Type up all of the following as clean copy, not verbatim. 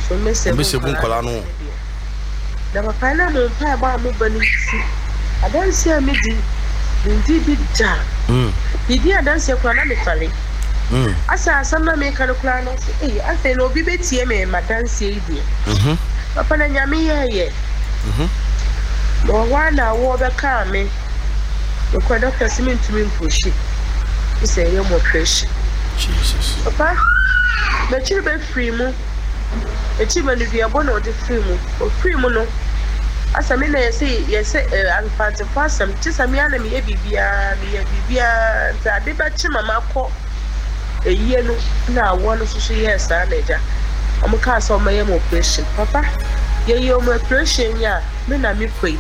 so me se bu nkola no da papa na mo pa ba mo bani si adanse amedi ndi bi da idi adanse kwa na me fare asa asam na me kan kura no asa no obi betie me madanse idi papa na nyame ye mo wana wo be ka me ko doctor simintu me mposhi say your operation Jesus papa me chiri be free mu e chi ma ndu abona o de free mu o free mu no asa me na yesi anfante fasam ti sami ana me ye bibia ta de ba chi mama ko eyiye no na awo no so yes anaja amuka so ma ye operation papa ye operation ya me na me koi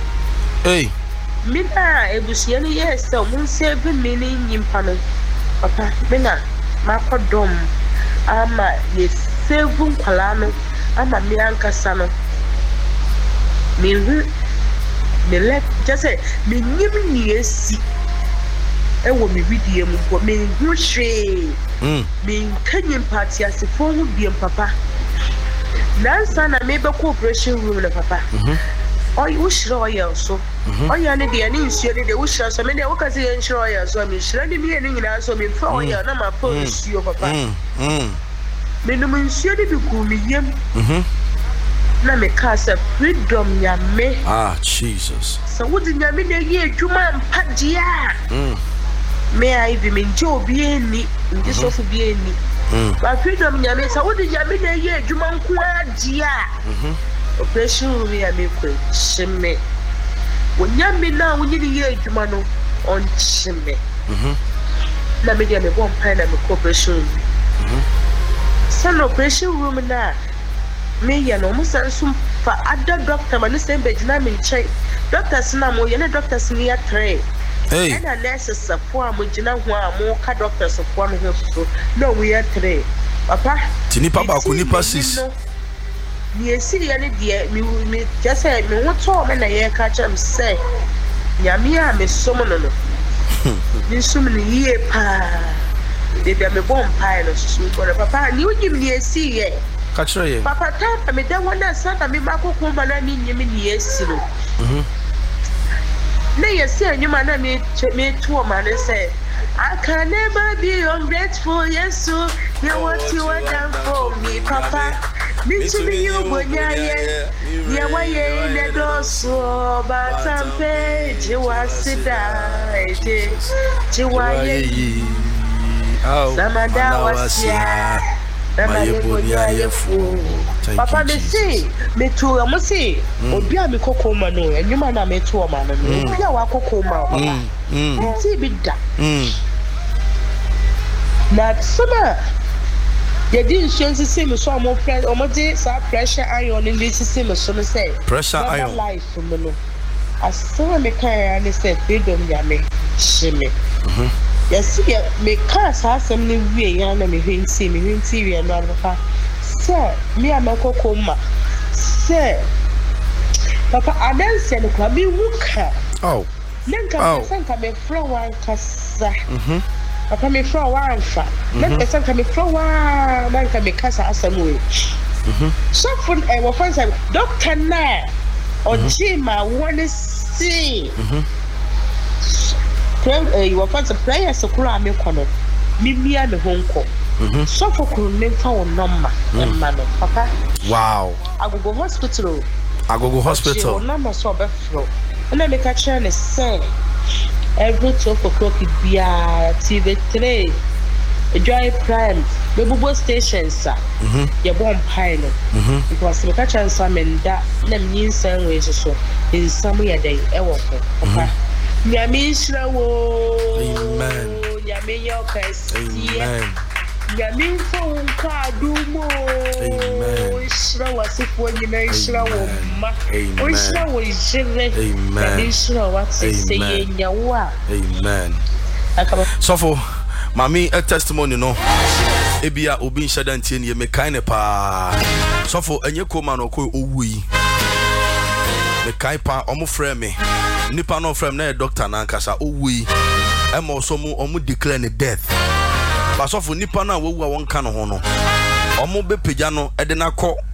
mina ebusia ni yes so mun save me ni nyimpa no papa mina makodom ama ye save nkwala no ama me ankasa no me let just say me nyim ni esi ewo me video mu ko me hu hwe me kanyim party asefo hu biem papa nansa na me be operation room na papa you shiro oil so oil ne de ani nsuo ne de wo shiro so me de wo ka se yen shiro oil so me shiro ne me ni nyina so me fa oil na ma fa nsuo papa me no nsuo de bi ku me yem na me ka se freedom nyame Jesus so wo di nyame na ye adwuma mpadia me ai bi me nje obi eni nje so fu bi eni ba freedom nyame so wo di nyame na ye adwuma nko adia operation room ya me ko shime wonyame na wonyini ye adwuma no on shime na me dia me bon pan na me operation room san operation room na me ya no musan sum fa ada doctor man say be jina me nche doctors na mo ye na doctors ni ya tray na nurses safo am jina ho am ka doctors safo no so no we ya tray papa tinipa ba ko nipa sis ni esiri ne de me just say me woto me na ye ka cham say nyame a me som no no ni sum ni ye pa de be me bom pa no so ko papa ni ugim ni esi ye ka kire ye papa ta me de wona sa na me makoko ma na ni nyim ni esi no na ye say anyuma na me to ma ne say I can never be ungrateful yes so you what you want done for me papa me to be you bonyaye ya waye ne doso batampe jiwasida eje jiwaye samada wasia na bonyaye fu papa me see me to am see obi a me kokoma no enyuma na me to ma no obi a wa kokoma papa see bi da na sama they didn't show the same so more pressure or pressure iron in this system so say pressure iron life from no as so me can and say freedom ya me shime yes me can say me we ya na me hwinti we no papa say me amakokoma say papa adanse no kwa me wuka nenka me flower kasa papa me flower one fa nenka me flower nenka me kasa asamu so for we find say doctor na ojima wanna see you will find a prayer so kura me kono mimia me honko so for kuru me fa won number no papa wow agogo hospital number so be flow and me catch and say every 12 o'clock bia TV3 Joy Prime Bebubo stations your bomb pilot because me catch and some and that nem yin san we so in some year day e wo papa nyame shira wo amen nyame yo kasi amen nyame fo nka dumo amen shira wasifo nyina shira wo ma o shira wo jire amen shira wa se ye nyawa amen so for mami a testimony no ebia obi nshada ntie ne me kan ne pa so for enye koma no ko owui me kai pa omo frɛ me nipa no frɛ me na doctor na nkasa owui emo so mu omo declare ne death ba so for nipa na wowu a won ka no ho no omo be pagya no e de na kɔ